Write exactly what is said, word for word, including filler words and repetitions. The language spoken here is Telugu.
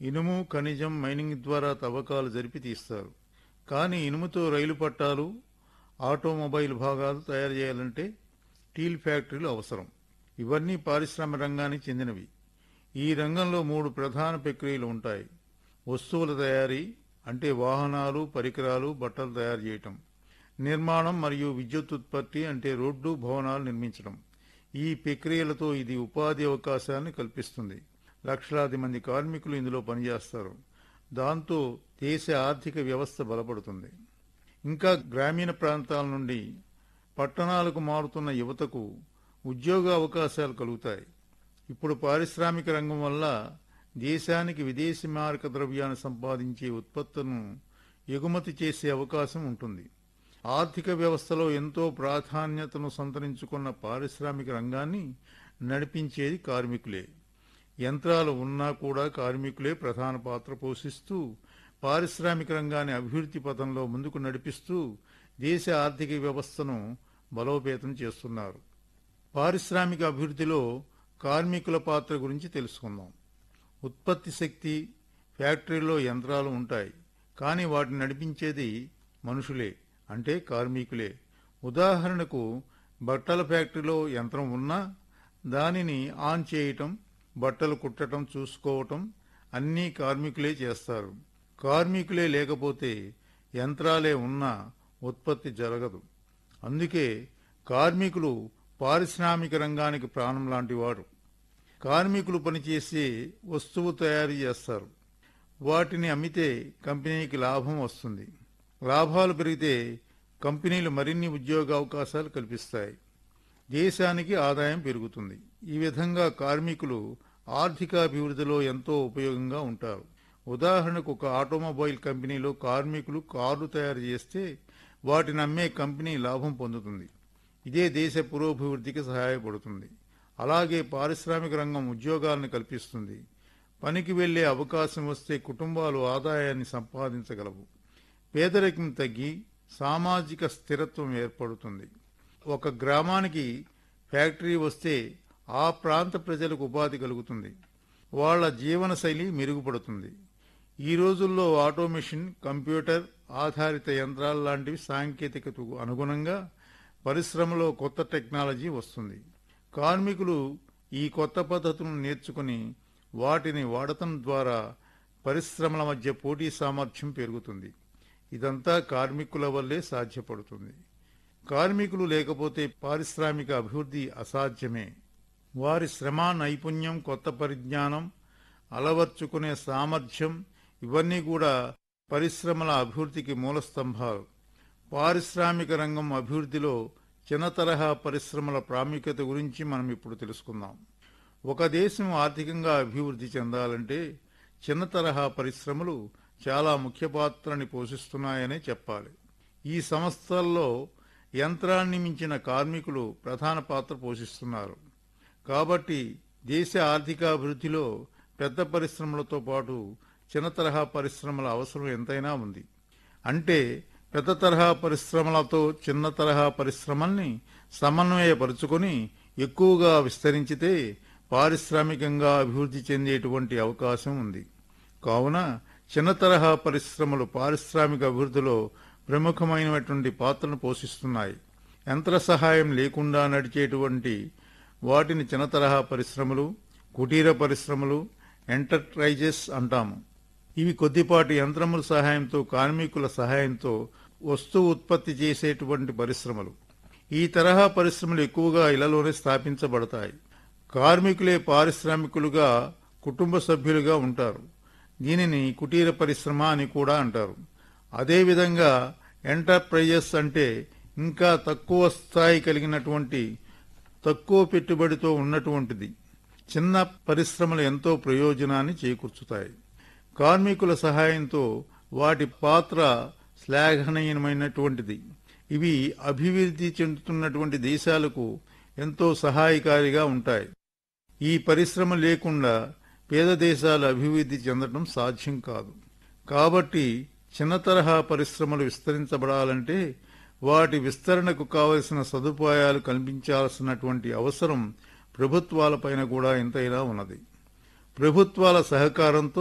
ఇనుము ఖనిజం మైనింగ్ ద్వారా తవ్వకాలు జరిపి తీస్తారు. కానీ ఇనుముతో రైలు పట్టాలు, ఆటోమొబైల్ భాగాలు తయారు చేయాలంటే స్టీల్ ఫ్యాక్టరీలు అవసరం. ఇవన్నీ పారిశ్రామిక రంగానికి చెందినవి. ఈ రంగంలో మూడు ప్రధాన ప్రక్రియలు ఉంటాయి. వస్తువుల తయారీ అంటే వాహనాలు, పరికరాలు, బట్టలు తయారు చేయటం. నిర్మాణం మరియు విద్యుత్ ఉత్పత్తి అంటే రోడ్డు, భవనాలు నిర్మించడం. ఈ ప్రక్రియలతో ఇది ఉపాధి అవకాశాన్ని కల్పిస్తుంది. లక్షలాది మంది కార్మికులు ఇందులో పనిచేస్తారు. దాంతో దేశ ఆర్థిక వ్యవస్థ బలపడుతుంది. ఇంకా గ్రామీణ ప్రాంతాల నుండి పట్టణాలకు మారుతున్న యువతకు ఉద్యోగ అవకాశాలు కలుగుతాయి. ఇప్పుడు పారిశ్రామిక రంగం వల్ల దేశానికి విదేశీ మారక ద్రవ్యాన్ని సంపాదించే ఉత్పత్తులను ఎగుమతి చేసే అవకాశం ఉంటుంది. ఆర్థిక వ్యవస్థలో ఎంతో ప్రాధాన్యతను సంతరించుకున్న పారిశ్రామిక రంగాన్ని నడిపించేది కార్మికులే. యంత్రాలు ఉన్నా కూడా కార్మికులే ప్రధాన పాత్ర పోషిస్తూ పారిశ్రామిక రంగాన్ని అభివృద్ధి పథంలో ముందుకు నడిపిస్తూ దేశ ఆర్థిక వ్యవస్థను బలోపేతం చేస్తున్నారు. పారిశ్రామిక అభివృద్ధిలో కార్మికుల పాత్ర గురించి తెలుసుకుందాం. ఉత్పత్తి శక్తి ఫ్యాక్టరీలో యంత్రాలు ఉంటాయి, కానీ వాటిని నడిపించేది మనుషులే, అంటే కార్మికులే. ఉదాహరణకు బట్టల ఫ్యాక్టరీలో యంత్రం ఉన్నా దానిని ఆన్ చేయటం, బట్టలు కుట్టడం, చూసుకోవటం అన్నీ కార్మికులే చేస్తారు. కార్మికులే లేకపోతే యంత్రాలే ఉన్నా ఉత్పత్తి జరగదు. అందుకే కార్మికులు పారిశ్రామిక రంగానికి ప్రాణం లాంటివాడు. కార్మికులు పనిచేసే వస్తువు తయారు చేస్తారు. వాటిని అమ్మితే కంపెనీకి లాభం వస్తుంది. లాభాలు పెరిగితే కంపెనీలు మరిన్ని ఉద్యోగ అవకాశాలు కల్పిస్తాయి. దేశానికి ఆదాయం పెరుగుతుంది. ఈ విధంగా కార్మికులు ఆర్థికాభివృద్ధిలో ఎంతో ఉపయోగంగా ఉంటారు. ఉదాహరణకు ఒక ఆటోమొబైల్ కంపెనీలో కార్మికులు కార్లు తయారు చేస్తే వాటిని అమ్మే కంపెనీ లాభం పొందుతుంది. ఇదే దేశ పురోభివృద్ధికి సహాయపడుతుంది. అలాగే పారిశ్రామిక రంగం ఉద్యోగాలను కల్పిస్తుంది. పనికి వెళ్లే అవకాశం వస్తే కుటుంబాలు ఆదాయాన్ని సంపాదించగలవు. పేదరికం తగ్గి సామాజిక స్థిరత్వం ఏర్పడుతుంది. ఒక గ్రామానికి ఫ్యాక్టరీ వస్తే ఆ ప్రాంత ప్రజలకు ఉపాధి కలుగుతుంది. వాళ్ల జీవనశైలి మెరుగుపడుతుంది. ఈ రోజుల్లో ఆటోమేషన్, కంప్యూటర్ ఆధారిత యంత్రాల లాంటివి సాంకేతికతకు అనుగుణంగా పరిశ్రమలో కొత్త టెక్నాలజీ వస్తుంది. కార్మికులు ఈ కొత్త పద్ధతులను నేర్చుకుని వాటిని వాడటం ద్వారా పరిశ్రమల మధ్య పోటీ సామర్థ్యం పెరుగుతుంది. ఇదంతా కార్మికుల వల్లే సాధ్యపడుతుంది. కార్మికులు లేకపోతే పారిశ్రామిక అభివృద్ధి అసాధ్యమే. వారి శ్రమ, నైపుణ్యం, కొత్త పరిజ్ఞానం, అలవర్చుకునే సామర్థ్యం ఇవన్నీ కూడా పరిశ్రమల అభివృద్ధికి మూలస్తంభాలు. పారిశ్రామిక రంగం అభివృద్ధిలో చిన్న తరహా పరిశ్రమల ప్రాముఖ్యత గురించి మనం ఇప్పుడు తెలుసుకుందాం. ఒక దేశం ఆర్థికంగా అభివృద్ధి చెందాలంటే చిన్న తరహా పరిశ్రమలు చాలా ముఖ్య పాత్రని పోషిస్తున్నాయనే చెప్పాలి. ఈ సంస్థల్లో యంత్రాన్ని మించిన కార్మికులు ప్రధాన పాత్ర పోషిస్తున్నారు. కాబట్టి దేశ ఆర్థికాభివృద్ధిలో పెద్ద పరిశ్రమలతో పాటు చిన్న తరహా పరిశ్రమల అవసరం ఎంతైనా ఉంది. అంటే పెద్ద తరహా పరిశ్రమలతో చిన్న తరహా పరిశ్రమల్ని సమన్వయపరుచుకొని ఎక్కువగా విస్తరించితే పారిశ్రామికంగా అభివృద్ధి చెందేటువంటి అవకాశం ఉంది. కావున చిన్న తరహా పరిశ్రమలు పారిశ్రామిక అభివృద్ధిలో ప్రముఖమైనటువంటి పాత్రను పోషిస్తున్నాయి. యంత్ర సహాయం లేకుండా నడిచేటువంటి వాటిని చిన్న తరహా పరిశ్రమలు, కుటీర పరిశ్రమలు, ఎంటర్ప్రైజెస్ అంటాము. ఇవి కొద్దిపాటి యంత్రముల సహాయంతో, కార్మికుల సహాయంతో వస్తువు ఉత్పత్తి చేసేటువంటి పరిశ్రమలు. ఈ తరహా పరిశ్రమలు ఎక్కువగా ఇళ్లలోనే స్థాపించబడతాయి. కార్మికులే పారిశ్రామికులుగా, కుటుంబ సభ్యులుగా ఉంటారు. దీనిని కుటీర పరిశ్రమ అని కూడా అంటారు. అదేవిధంగా ఎంటర్ప్రైజెస్ అంటే ఇంకా తక్కువ స్థాయి కలిగినటువంటి, తక్కువ పెట్టుబడితో ఉన్నటువంటిది. చిన్న పరిశ్రమలు ఎంతో ప్రయోజనాన్ని చేకూర్చుతాయి. కార్మికుల సహాయంతో వాటి పాత్ర శ్లాఘనీయమైనటువంటిది. ఇవి అభివృద్ధి చెందుతున్నటువంటి దేశాలకు ఎంతో సహాయకారిగా ఉంటాయి. ఈ పరిశ్రమ లేకుండా పేద దేశాలు అభివృద్ధి చెందడం సాధ్యం కాదు. కాబట్టి చిన్న తరహా పరిశ్రమలు విస్తరించబడాలంటే వాటి విస్తరణకు కావలసిన సదుపాయాలు కల్పించాల్సినటువంటి అవసరం ప్రభుత్వాలపైన కూడా ఎంతైనా ఉన్నది. ప్రభుత్వాల సహకారంతో